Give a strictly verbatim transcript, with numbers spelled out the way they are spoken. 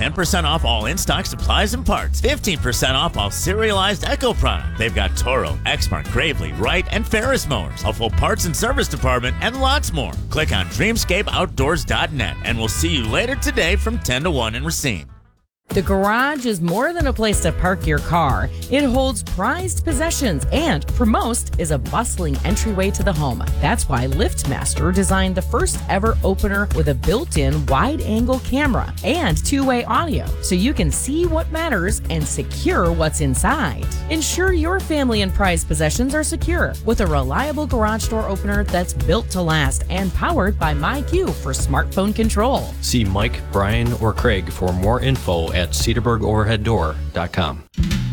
ten percent off all in-stock supplies and parts. fifteen percent off all serialized Echo product. They've got Toro, Exmark, Gravely, Wright, and Ferris mowers, a full parts and service department, and lots more. Click on dreamscape outdoors dot net, and we'll see you later today from ten to one in Racine. The garage is more than a place to park your car. It holds prized possessions and, for most, is a bustling entryway to the home. That's why LiftMaster designed the first ever opener with a built-in wide-angle camera and two-way audio, so you can see what matters and secure what's inside. Ensure your family and prized possessions are secure with a reliable garage door opener that's built to last and powered by MyQ for smartphone control. See Mike, Brian, or Craig for more info at cedarburg overhead door dot com.